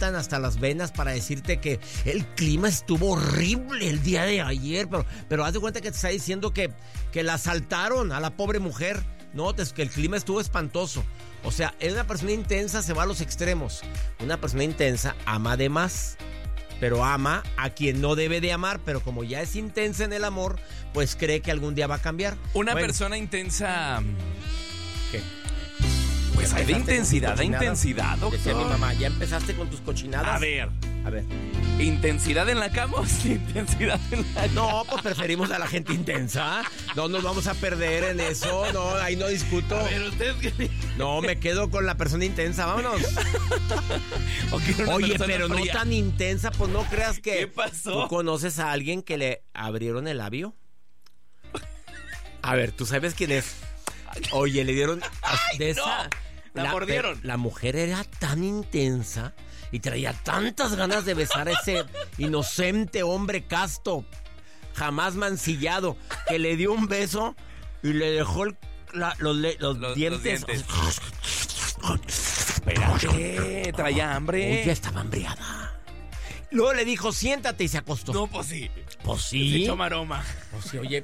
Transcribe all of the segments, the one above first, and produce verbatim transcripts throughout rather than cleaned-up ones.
calientan hasta las venas para decirte que el clima estuvo horrible el día de ayer, pero, pero haz de cuenta que te está diciendo que, que la asaltaron a la pobre mujer. No, es que el clima estuvo espantoso. O sea, es una persona intensa, se va a los extremos. Una persona intensa ama de más, pero ama a quien no debe de amar, pero como ya es intensa en el amor, pues cree que algún día va a cambiar. Una bueno, persona intensa... ¿qué? Pues hay de intensidad, de intensidad, doctor. Decía mi mamá, ¿ya empezaste con tus cochinadas? A ver. A ver. ¿Intensidad en la cama o sin intensidad en la cama? No, pues preferimos a la gente intensa. No nos vamos a perder en eso. No, ahí no discuto. A ver, ¿ustedes qué? No, me quedo con la persona intensa, vámonos. Oye, pero fría. no tan intensa, pues no creas que... ¿Qué pasó? ¿Tú conoces a alguien que le abrieron el labio? A ver, ¿tú sabes quién es? Oye, le dieron... ¡Ay, de no! esa, La mordieron. La mujer era tan intensa y traía tantas ganas de besar a ese inocente hombre casto, jamás mancillado, que le dio un beso y le dejó el, la, los, los, los dientes. Los dientes. Espérate, traía hambre. Oye, estaba hambriada. Luego le dijo, siéntate, y se acostó. No, pues sí. Pues sí. Se echó maroma. Pues sí, oye.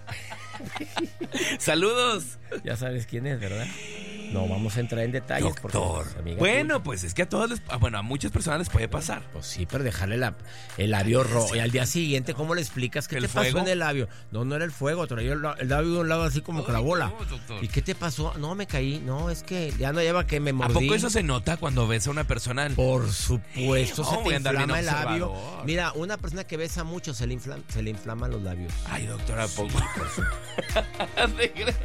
Saludos. Ya sabes quién es, ¿verdad? No vamos a entrar en detalles. Doctor. Porque, amiga, bueno, tú, pues es que a todos les, bueno, a muchas personas les puede pasar. Pues sí, pero dejarle la, el labio rojo. Y al día siguiente, ¿cómo le explicas qué ¿El te fuego? pasó en el labio? No, no era el fuego, traía el, el labio de un lado así como Ay, con la bola. no, doctor. ¿Y qué te pasó? No, me caí. No, es que ya no lleva que me ¿A mordí. poco eso se nota cuando ves a una persona? Por supuesto, No, se voy te a andar bien inflama el labio. observador. Mira, una persona que besa mucho se le, infla, se le inflaman los labios. Ay, doctor, ¿a poco? Te creas.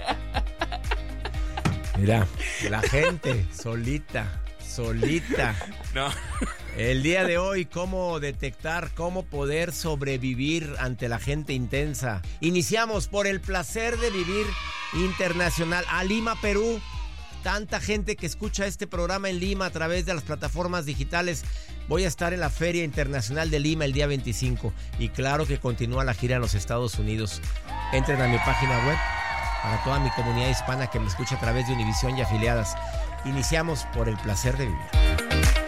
Mira, la gente solita, solita. No. El día de hoy, cómo detectar, cómo poder sobrevivir ante la gente intensa. Iniciamos por el placer de vivir internacional a Lima, Perú. Tanta gente que escucha este programa en Lima a través de las plataformas digitales. Voy a estar en la Feria Internacional de Lima el día veinticinco. Y claro que continúa la gira en los Estados Unidos. Entren a mi página web para toda mi comunidad hispana que me escucha a través de Univisión y afiliadas. Iniciamos por el placer de vivir.